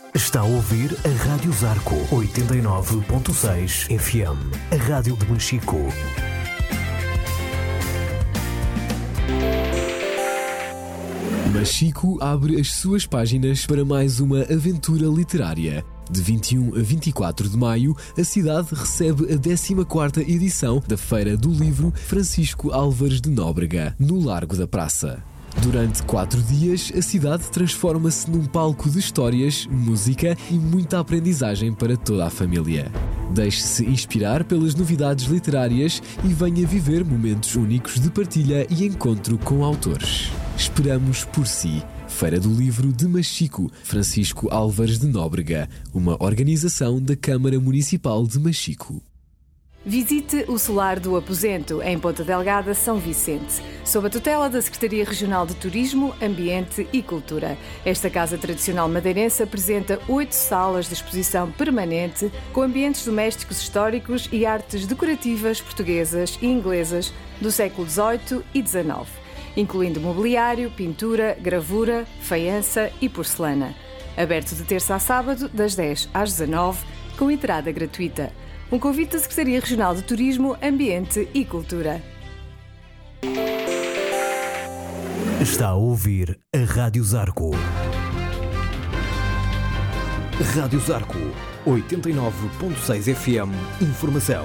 Está a ouvir a Rádio Zarco 89.6 FM, a rádio de Machico. Machico abre as suas páginas para mais uma aventura literária. De 21 a 24 de maio, a cidade recebe a 14ª edição da Feira do Livro Francisco Álvares de Nóbrega, no Largo da Praça. Durante 4 dias, a cidade transforma-se num palco de histórias, música e muita aprendizagem para toda a família. Deixe-se inspirar pelas novidades literárias e venha viver momentos únicos de partilha e encontro com autores. Esperamos por si. Feira do Livro de Machico, Francisco Álvares de Nóbrega, uma organização da Câmara Municipal de Machico. Visite o Solar do Aposento, em Ponta Delgada, São Vicente, sob a tutela da Secretaria Regional de Turismo, Ambiente e Cultura. Esta casa tradicional madeirense apresenta 8 salas de exposição permanente com ambientes domésticos históricos e artes decorativas portuguesas e inglesas do século XVIII e XIX, incluindo mobiliário, pintura, gravura, faiança e porcelana. Aberto de terça a sábado, das 10 às 19, com entrada gratuita. Um convite da Secretaria Regional de Turismo, Ambiente e Cultura. Está a ouvir a Rádio Zarco. Rádio Zarco, 89.6 FM, Informação.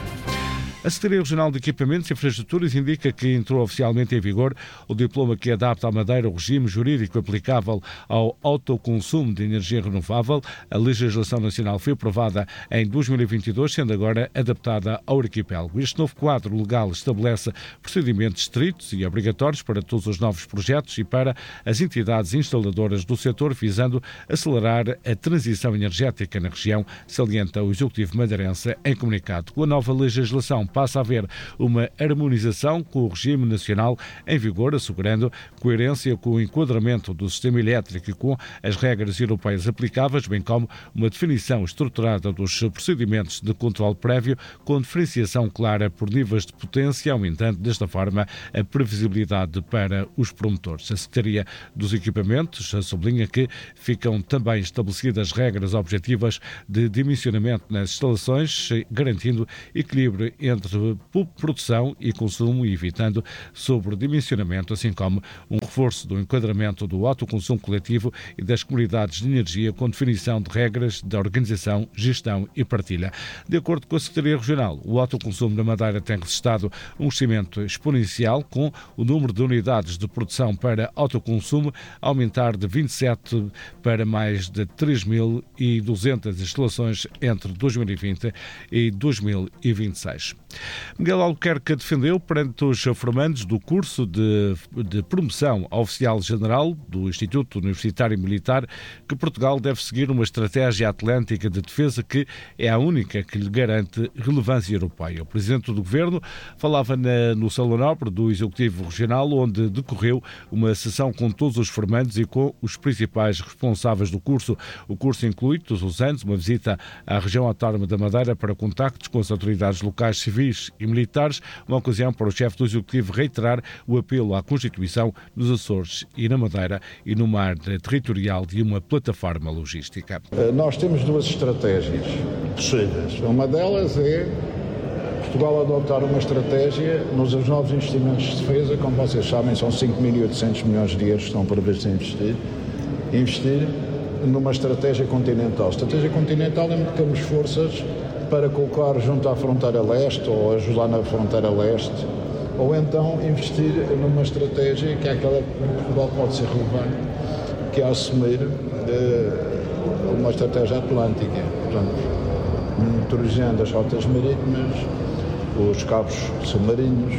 A Secretaria Regional de Equipamentos e Infraestruturas indica que entrou oficialmente em vigor o diploma que adapta à Madeira o regime jurídico aplicável ao autoconsumo de energia renovável. A legislação nacional foi aprovada em 2022, sendo agora adaptada ao arquipélago. Este novo quadro legal estabelece procedimentos estritos e obrigatórios para todos os novos projetos e para as entidades instaladoras do setor, visando acelerar a transição energética na região, salienta o Executivo madeirense em comunicado. Com a nova legislação, passa a haver uma harmonização com o regime nacional em vigor, assegurando coerência com o enquadramento do sistema elétrico e com as regras europeias aplicáveis, bem como uma definição estruturada dos procedimentos de controle prévio, com diferenciação clara por níveis de potência, aumentando desta forma a previsibilidade para os promotores. A Secretaria dos Equipamentos sublinha que ficam também estabelecidas regras objetivas de dimensionamento nas instalações, garantindo equilíbrio entre produção e consumo e evitando sobredimensionamento, assim como um reforço do enquadramento do autoconsumo coletivo e das comunidades de energia com definição de regras de organização, gestão e partilha. De acordo com a Secretaria Regional, o autoconsumo na Madeira tem registrado um crescimento exponencial, com o número de unidades de produção para autoconsumo aumentar de 27 para mais de 3.200 instalações entre 2020 e 2026. Miguel Albuquerque defendeu perante os formandos do curso de promoção a oficial-general do Instituto Universitário Militar que Portugal deve seguir uma estratégia atlântica de defesa que é a única que lhe garante relevância europeia. O Presidente do Governo falava no Salão Nobre do Executivo Regional, onde decorreu uma sessão com todos os formandos e com os principais responsáveis do curso. O curso inclui, todos os anos, uma visita à região autónoma da Madeira para contactos com as autoridades locais civis e militares, uma ocasião para o chefe do Executivo reiterar o apelo à Constituição nos Açores e na Madeira e no mar territorial de uma plataforma logística. Nós temos 2 estratégias possíveis. Uma delas é Portugal adotar uma estratégia nos novos investimentos de defesa. Como vocês sabem, são 5.800 milhões de euros que estão previstos em investir numa estratégia continental. Estratégia continental é que temos forças para colocar junto à fronteira leste ou ajudar na fronteira leste, ou então investir numa estratégia que é aquela que Portugal pode ser relevante, que é assumir uma estratégia atlântica, portanto, monitorizando as rotas marítimas, os cabos submarinos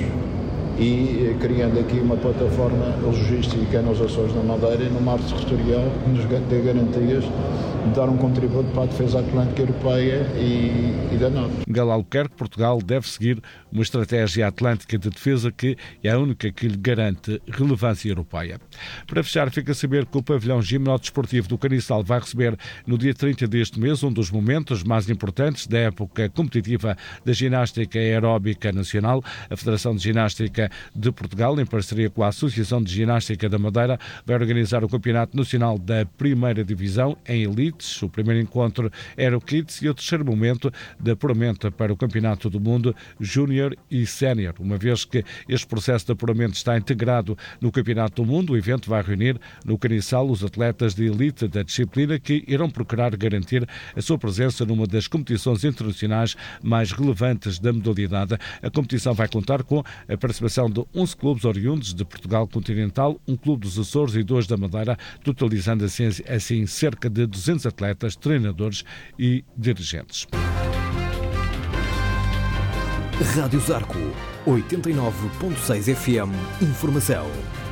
e criando aqui uma plataforma logística nos Açores da Madeira e no mar territorial que nos dê garantias de dar um contributo para a defesa atlântica europeia e da NATO. Miguel Albuquerque, Portugal deve seguir uma estratégia atlântica de defesa que é a única que lhe garante relevância europeia. Para fechar, fica a saber que o pavilhão gimnodesportivo do Caniçal vai receber no dia 30 deste mês um dos momentos mais importantes da época competitiva da ginástica aeróbica nacional. A Federação de Ginástica Ginástica de Portugal, em parceria com a Associação de Ginástica da Madeira, vai organizar o Campeonato Nacional da Primeira Divisão em Elites. O primeiro encontro era o Kids e o terceiro momento de apuramento para o Campeonato do Mundo Júnior e Sénior. Uma vez que este processo de apuramento está integrado no Campeonato do Mundo, o evento vai reunir no Caniçal os atletas de elite da disciplina que irão procurar garantir a sua presença numa das competições internacionais mais relevantes da modalidade. A competição vai contar com a participação de 11 clubes oriundos de Portugal continental, um clube dos Açores e 2 da Madeira, totalizando assim cerca de 200 atletas, treinadores e dirigentes. Rádio Zarco, 89.6 FM, Informação.